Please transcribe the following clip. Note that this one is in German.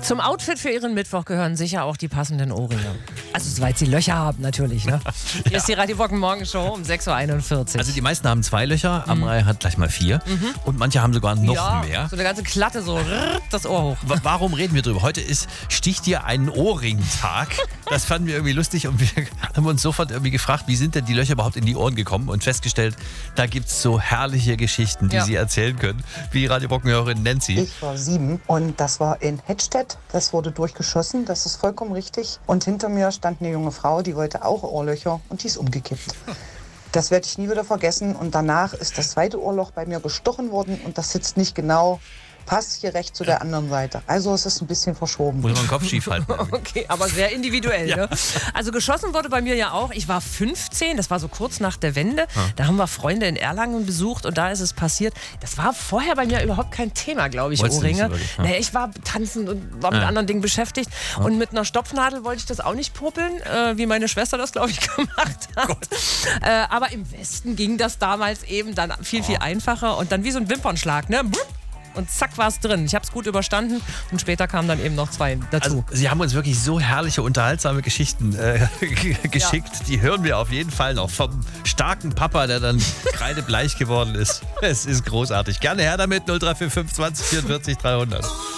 Zum Outfit für Ihren Mittwoch gehören sicher auch die passenden Ohrringe. Also soweit Sie Löcher haben natürlich. Ne? Hier ist die Radio Bock Morgenshow um 6.41 Uhr. Also die meisten haben 2 Löcher, Amrei hat gleich mal 4 und manche haben sogar noch mehr. So eine ganze Klatte, so das Ohr hoch. Warum reden wir drüber? Heute ist Stich dir einen Ohrring-Tag. Das fanden wir irgendwie lustig und wir haben uns sofort irgendwie gefragt, wie sind denn die Löcher überhaupt in die Ohren gekommen und festgestellt, da gibt es so herrliche Geschichten, die Sie erzählen können, wie Radio Bock-Hörerin Nancy. Ich war 7 und das war in Hettstedt. Das wurde durchgeschossen, das ist vollkommen richtig. Und hinter mir stand eine junge Frau, die wollte auch Ohrlöcher und die ist umgekippt. Das werde ich nie wieder vergessen. Und danach ist das zweite Ohrloch bei mir gestochen worden und das sitzt nicht genau, passt hier recht zu der anderen Seite. Also es ist ein bisschen verschoben. Muss man den Kopf schief halten. Okay, aber sehr individuell. Ne? Also geschossen wurde bei mir ja auch. Ich war 15, das war so kurz nach der Wende. Da haben wir Freunde in Erlangen besucht und da ist es passiert. Das war vorher bei mir überhaupt kein Thema, glaube ich, Wolltest Ohrringe. du nicht so wirklich, Nee, ich war tanzen und war mit anderen Dingen beschäftigt. Und mit einer Stopfnadel wollte ich das auch nicht popeln, wie meine Schwester das, glaube ich, gemacht hat. Aber im Westen ging das damals eben dann viel, viel einfacher und dann wie so ein Wimpernschlag, ne? Und zack war es drin. Ich habe es gut überstanden und später kamen dann eben noch 2 dazu. Also, Sie haben uns wirklich so herrliche, unterhaltsame Geschichten geschickt. Die hören wir auf jeden Fall noch vom starken Papa, der dann kreidebleich geworden ist. Es ist großartig. Gerne her damit, 0345 20 44 300.